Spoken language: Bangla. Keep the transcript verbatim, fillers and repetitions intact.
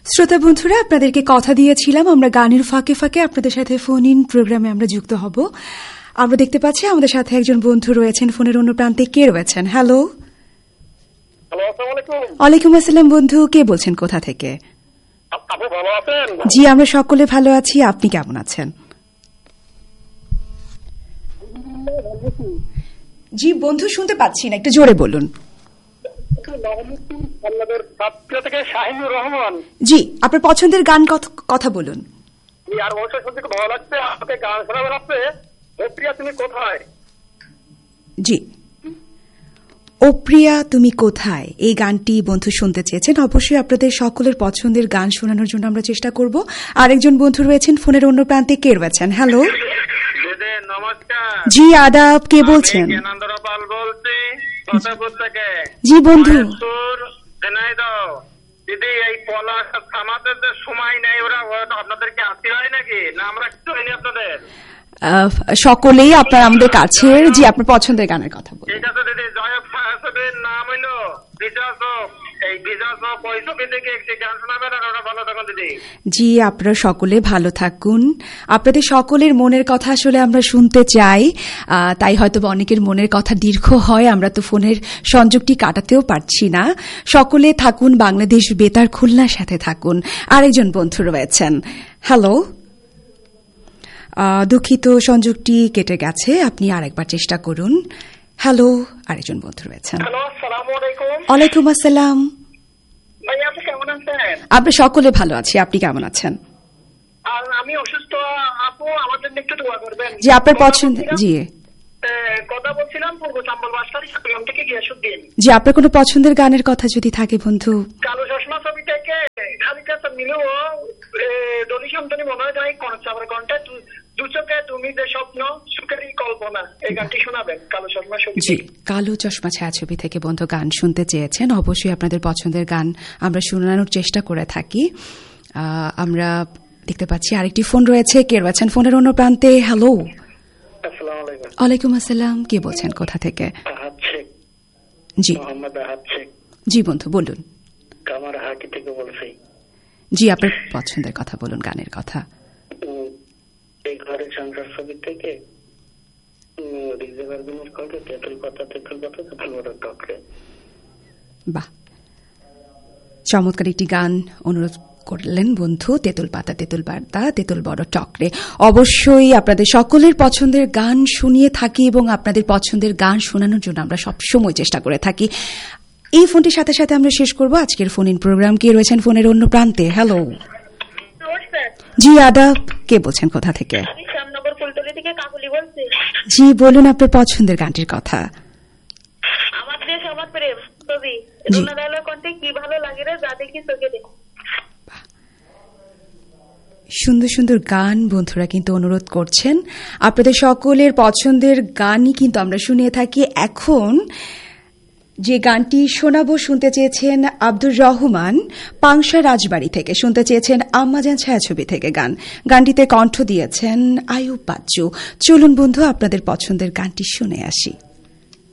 শ্রোতা বন্ধুরা, আপনাদেরকে কথা দিয়েছিলাম আমরা গানের ফাঁকে ফাঁকে আপনাদের সাথে ফোন ইন প্রোগ্রামে আমরা যুক্ত হব। আমরা দেখতে পাচ্ছি আমাদের সাথে একজন বন্ধু রয়েছেন ফোনের অন্য প্রান্তে। কে রয়েছেন? হ্যালো। ওয়ালাইকুম আসসালাম বন্ধু, কে বলছেন, কোথা থেকে? জি, আমরা সকলে ভালো আছি। আপনি কেমন আছেন? জি বন্ধু, শুনতে পাচ্ছি না, একটু জোরে বলুন। জি, আপনার পছন্দের গান কথা বলুন। জি, ও প্রিয়া তুমি কোথায়, এই গানটি বন্ধু শুনতে চেয়েছেন। অবশ্যই আপনাদের সকলের পছন্দের গান শোনানোর জন্য আমরা চেষ্টা করব। আরেকজন বন্ধু রয়েছেন ফোনের অন্য প্রান্তে। কে রয়েছেন? হ্যালো। জি আদাব, কে বলছেন? জি বন্ধু। দিদি, এই পলা থামাতে সময় নেই, ওরা আপনাদেরকে আসতে হয় নাকি? না আমরা কিছু হয়নি আপনাদের? সকলেই আপনার আমাদের কাছে। জি, আপনার পছন্দের গানের কথা বলুন। ঠিক আছে দিদি, জয়ক সাহেবের নাম হইল বিজাসক। এই বিজাসক ওই ছবি থেকে একটি গান শোনাবেন আর ওরা ভালো থাকুন দিদি। জি, আপনারা সকলে ভালো থাকুন। আপনাদের সকলের মনের কথা আসলে আমরা শুনতে চাই, তাই হয়তো অনেকের মনের কথা দীর্ঘ হয়, আমরা তো ফোনের সংযোগটি কাটাতেও পারছি না। সকলে থাকুন বাংলাদেশ বেতার খুলনার সাথে থাকুন। আরেকজন বন্ধু রয়েছেন। হ্যালো। দুঃখিত, সংযোগটি কেটে গেছে, আপনি আরেকবার চেষ্টা করুন। হ্যালো, আরেকজন বন্ধু রয়েছেন। ওয়ালাইকুম আসসালাম। আপনি সকলে ভালো আছি, আপনি কেমন আছেন? আমি অসুস্থ আপু, আমার জন্য একটু দোয়া করবেন। জি, আপনার পছন্দ। জি, কথা বলছিলাম পূর্ব চাম্বল বাসখালী চট্টগ্রাম থেকে গিয়াসুদ্দিন। জি, আপনার কোনো পছন্দের গানের কথা যদি থাকে বন্ধু। কালো চশমা ছবি থেকে খালিকা মিলেও দলি সন্তানি মনে হয় যায় কোন চাবার ঘন্টা দু চোখে তুমি যে স্বপ্ন সুখেরই কল্পনা, এই গানটি শোনাবেন কালো চশমা ছবি। জি, কালো চশমা ছায়াছবি থেকে বন্ধু গান শুনতে চেয়েছেন। অবশ্যই আপনাদের পছন্দের গান আমরা শোনানোর চেষ্টা করে থাকি। আমরা দেখতে পাচ্ছি আরেকটি ফোন রয়েছে। কে রয়েছেন ফোনের অন্য প্রান্তে? হ্যালো। ওয়ালাইকুম আসসালাম, কে বলছেন, কোথা থেকে? জি জি বন্ধু বলুন। জি, আপনার পছন্দের কথা বলুন, গানের কথা। এই ঘরের সংসার ছবি থেকে বাহ, চমৎকার একটি গান অনুরোধ করলেন বন্ধু। তেঁতুল পাতা তেঁতুল পাতা তেঁতুল বড় টকরে। অবশ্যই আপনাদের সকলের পছন্দের গান শুনিয়ে থাকি এবং আপনাদের পছন্দের গান শোনানোর জন্য আমরা সবসময় চেষ্টা করে থাকি। এই ফোনটির সাথে সাথে আমরা শেষ করব আজকের ফোন ইন প্রোগ্রাম। কে রয়েছেন ফোনের অন্য প্রান্তে? হ্যালো। জি আদাব, কে বলছেন, কোথা থেকে? জি বলুন আপনার পছন্দের গানটির কথা। আমার দেশ আমার প্রেম ছবি রুনাদালা কণ্ঠে কি ভালো লাগে রে যা দেখি চোখে দেখি। সুন্দর সুন্দর গান বন্ধুরা কিন্তু অনুরোধ করছেন। আপনাদের সকলের পছন্দের গানই কিন্তু আমরা শুনিয়ে থাকি। এখন যে গানটি শোনাবো শুনতে চেয়েছেন আব্দুর রহমান পাংশা রাজবাড়ি থেকে, শুনতে চেয়েছেন আম্মাজান ছায়াছবি থেকে গান। গানটিতে কণ্ঠ দিয়েছেন আয়ুব বাচ্চু। চলুন বন্ধু আপনাদের পছন্দের গানটি শুনে আসি।